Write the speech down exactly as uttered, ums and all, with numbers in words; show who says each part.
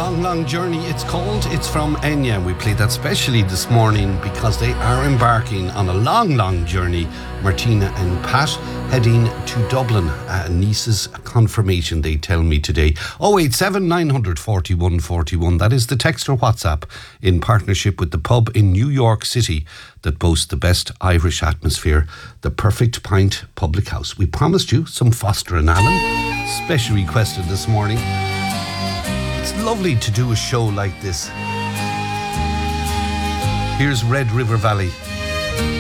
Speaker 1: Long, Long Journey, it's called. It's from Enya. We played that specially this morning because they are embarking on a long, long journey. Martina and Pat heading to Dublin. Uh, niece's confirmation, they tell me today. oh eight seven, nine four one, four one. That is the text or WhatsApp in partnership with the pub in New York City that boasts the best Irish atmosphere, the Perfect Pint Public House. We promised you some Foster and Allen, specially requested this morning. It's lovely to do a show like this. Here's Red River Valley.